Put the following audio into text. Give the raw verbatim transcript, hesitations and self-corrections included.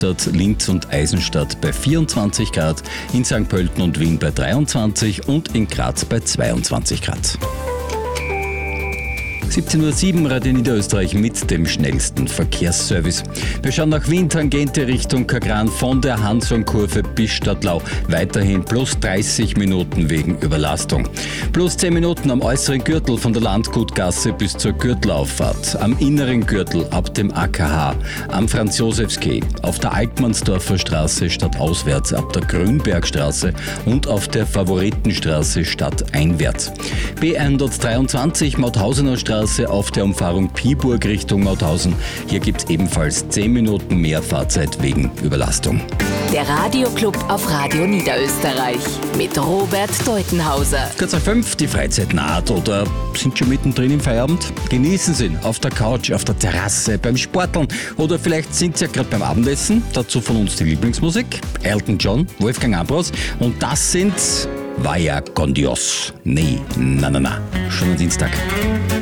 Linz und Eisenstadt bei vierundzwanzig Grad, in Sankt Pölten und Wien bei dreiundzwanzig und in Graz bei zweiundzwanzig Grad. siebzehn Uhr sieben, Radio Niederösterreich mit dem schnellsten Verkehrsservice. Wir schauen nach Wien, Tangente Richtung Kagran von der Hanson-Kurve bis Stadtlau. Weiterhin plus dreißig Minuten wegen Überlastung. Plus zehn Minuten am äußeren Gürtel von der Landgutgasse bis zur Gürtelauffahrt. Am inneren Gürtel ab dem A K H. Am Franz-Josefs-Quai. Auf der Altmannsdorfer Straße stadtauswärts ab der Grünbergstraße und auf der Favoritenstraße stadteinwärts. B hundertdreiundzwanzig Mauthausener Straße auf der Umfahrung Piburg Richtung Mauthausen. Hier gibt es ebenfalls zehn Minuten mehr Fahrzeit wegen Überlastung. Der Radioclub auf Radio Niederösterreich mit Robert Deutenhauser. Kurz nach fünf, die Freizeit naht oder sind schon mittendrin im Feierabend? Genießen Sie ihn auf der Couch, auf der Terrasse, beim Sporteln oder vielleicht sind Sie ja gerade beim Abendessen. Dazu von uns die Lieblingsmusik. Elton John, Wolfgang Ambros und das sind Vaya con Dios. Nee, na na na. Schönen Dienstag.